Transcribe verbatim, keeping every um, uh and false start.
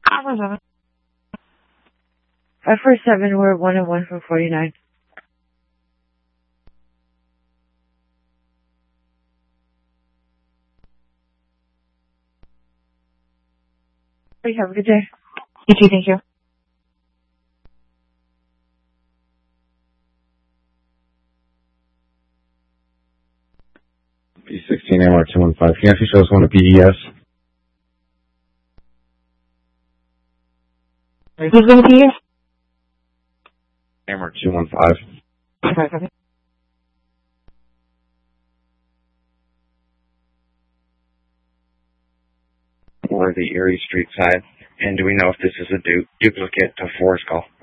five four seven, we're one and one from forty-nine. Have a good day. You too, thank you. B sixteen M R two one five. Can you actually show us one at P D S? Who's going to be here? M R two one five. Okay, okay. Or the Erie Street side. And do we know if this is a du- duplicate of Forest Call?